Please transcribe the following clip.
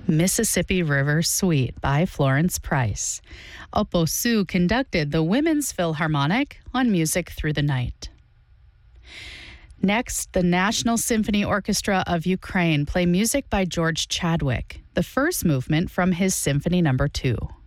Mississippi River Suite by Florence Price. Oppo Su conducted the Women's Philharmonic on Music Through the Night. Next, the National Symphony Orchestra of Ukraine play music by George Chadwick, the first movement from his Symphony No. 2.